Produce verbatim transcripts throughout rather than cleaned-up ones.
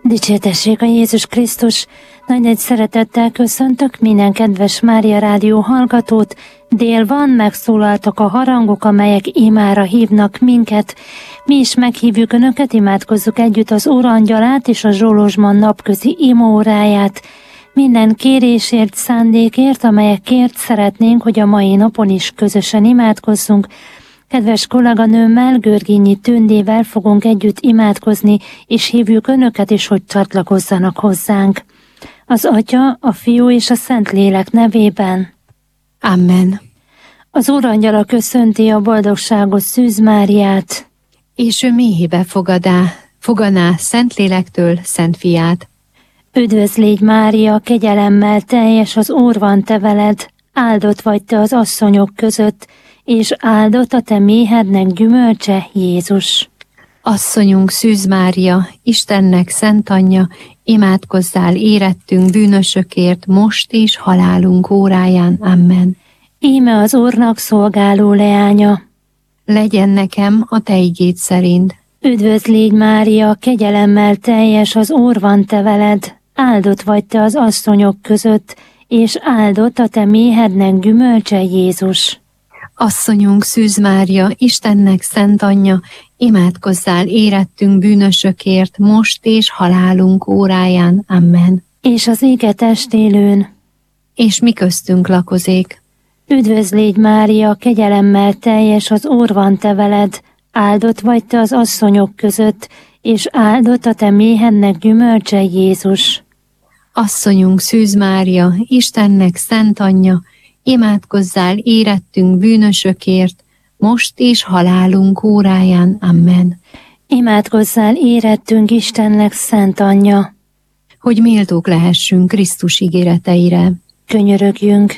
Dicsértessék a Jézus Krisztus! Nagy-nagy szeretettel köszöntök minden kedves Mária Rádió hallgatót. Dél van, megszólaltak a harangok, amelyek imára hívnak minket. Mi is meghívjuk Önöket, imádkozzuk együtt az Úrangyalát és a Zsolozsman napközi imóráját. Minden kérésért, szándékért, amelyekért szeretnénk, hogy a mai napon is közösen imádkozzunk. Kedves kolléganőmmel, Görgényi Tündével fogunk együtt imádkozni, és hívjuk Önöket is, hogy csatlakozzanak hozzánk. Az Atya, a Fiú és a Szentlélek nevében. Amen. Az Úrangyala köszönti a boldogságos Szűz Máriát, és ő méhébe fogadá, foganá Szentlélektől Szent Fiát. Üdvözl légy Mária, kegyelemmel teljes, az Úr van te veled, áldott vagy te az asszonyok között, és áldott a te méhednek gyümölcse, Jézus. Asszonyunk Szűz Mária, Istennek szent anyja, imádkozzál érettünk bűnösökért, most és halálunk óráján. Amen. Íme az Úrnak szolgáló leánya. Legyen nekem a te igéd szerint. Üdvözl légy Mária, kegyelemmel teljes, az Úr van te veled, áldott vagy te az asszonyok között, és áldott a te méhednek gyümölcse, Jézus. Asszonyunk Szűz Mária, Istennek szent anyja, imádkozzál érettünk bűnösökért, most és halálunk óráján. Amen. És az ége testélőn, és mi köztünk lakozik. Üdvözl légy Mária, kegyelemmel teljes, az Úr van te veled, áldott vagy te az asszonyok között, és áldott a te méhednek gyümölcse, Jézus. Asszonyunk Szűz Mária, Istennek szent anyja, imádkozzál érettünk bűnösökért, most és halálunk óráján. Amen. Imádkozzál érettünk Istennek szent anyja, hogy méltók lehessünk Krisztus ígéreteire. Könyörögjünk.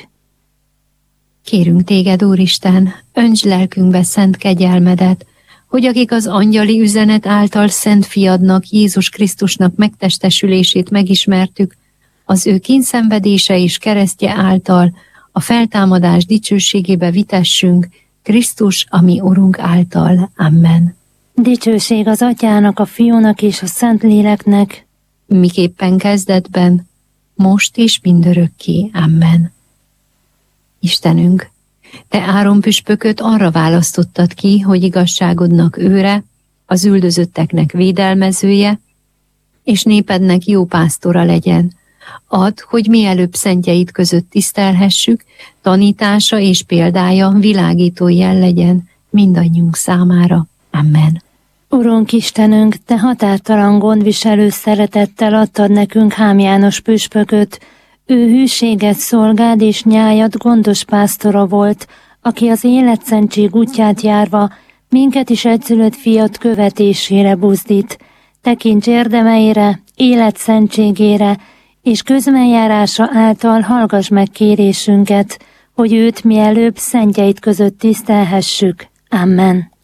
Kérünk téged, Úristen, öntsd lelkünkbe szent kegyelmedet, hogy akik az angyali üzenet által szent fiadnak, Jézus Krisztusnak megtestesülését megismertük, az ő kínszenvedése és keresztje által a feltámadás dicsőségébe vitessünk, Krisztus, a mi Urunk által. Amen. Dicsőség az Atyának, a Fiúnak és a Szentléleknek, miképpen kezdetben, most és mindörökké. Amen. Istenünk, te Áron püspököt arra választottad ki, hogy igazságodnak őre, az üldözötteknek védelmezője, és népednek jó pásztora legyen. Add, hogy mielőbb szentjeid között tisztelhessük, tanítása és példája világító jel legyen mindannyiunk számára. Amen. Urunk Istenünk, te határtalan gondviselő szeretettel adtad nekünk Hám János püspököt. Ő hűséget szolgád és nyájad gondos pásztora volt, aki az életszentség útját járva minket is egyszülött fiat követésére buzdít. Tekints érdemeire, életszentségére, és közbenjárása által hallgass meg kérésünket, hogy őt mielőbb szentjeid között tisztelhessük. Amen.